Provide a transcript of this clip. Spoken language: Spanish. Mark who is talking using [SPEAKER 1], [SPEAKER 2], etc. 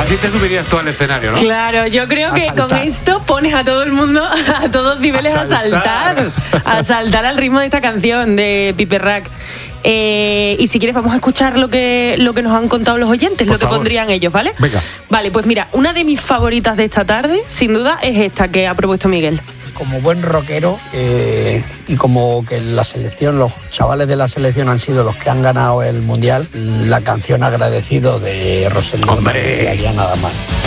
[SPEAKER 1] Así te subirías tú al escenario, ¿no?
[SPEAKER 2] Claro, yo creo que con esto pones a todo el mundo, a todos niveles a saltar al ritmo de esta canción de Pipe Rack. Y si quieres vamos a escuchar lo que nos han contado los oyentes,
[SPEAKER 1] Por
[SPEAKER 2] lo que
[SPEAKER 1] favor.
[SPEAKER 2] pondrían ellos, ¿vale?
[SPEAKER 1] Venga.
[SPEAKER 2] Vale, pues mira, una de mis favoritas de esta tarde, sin duda, es esta que ha propuesto Miguel.
[SPEAKER 3] Como buen rockero y como que la selección, los chavales de la selección han sido los que han ganado el Mundial, la canción Agradecido de Rosendo no haría nada mal.